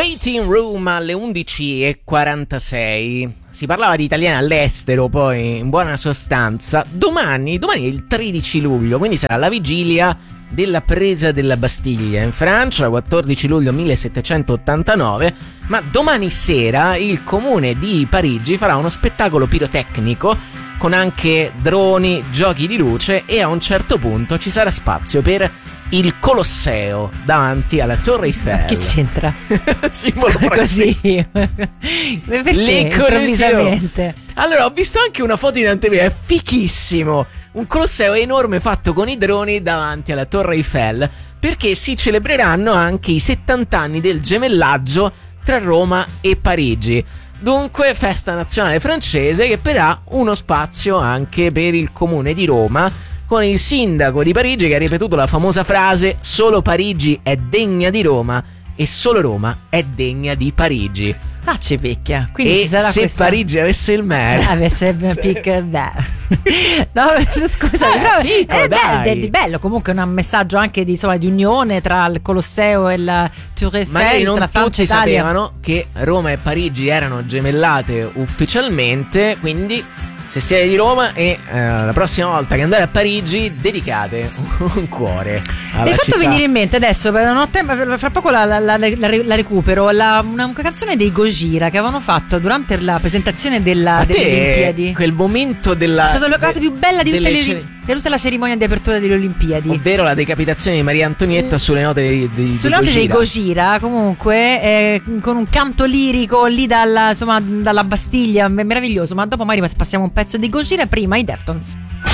Waiting Room alle 11:46. Si parlava di italiani all'estero, poi in buona sostanza. Domani è il 13 luglio, quindi sarà la vigilia della presa della Bastiglia in Francia, 14 luglio 1789. Ma domani sera il comune di Parigi farà uno spettacolo pirotecnico con anche droni, giochi di luce, e a un certo punto ci sarà spazio per il Colosseo davanti alla Torre Eiffel. Che c'entra? Simbolo così. Perché improvvisamente? Allora, ho visto anche una foto in anteprima, è fichissimo. Un Colosseo enorme fatto con i droni davanti alla Torre Eiffel, perché si celebreranno anche i 70 anni del gemellaggio tra Roma e Parigi. Dunque, festa nazionale francese che però uno spazio anche per il comune di Roma, con il sindaco di Parigi che ha ripetuto la famosa frase: solo Parigi è degna di Roma e solo Roma è degna di Parigi. Ah, ci picchia. Quindi e ci sarà se questa... Parigi avesse il mare, avesse picca, no, scusa, però è bello comunque, un messaggio anche di, insomma, di unione tra il Colosseo e la Tour Eiffel. Magari non tra Francia tutti e Italia. sapevano che Roma e Parigi erano gemellate ufficialmente, quindi se siete di Roma e la prossima volta che andate a Parigi dedicate un cuore alla mi hai fatto città. venire in mente adesso, fra poco la recupero, una canzone dei Gojira che avevano fatto durante la presentazione delle Olimpiadi. Quel momento È stata la cosa più bella di tutta la cerimonia di apertura delle Olimpiadi, ovvero la decapitazione di Maria Antonietta sulle note dei Gojira, comunque con un canto lirico lì dalla Bastiglia, meraviglioso. Ma dopo magari passiamo un pezzo di Gojira, prima i Deftones.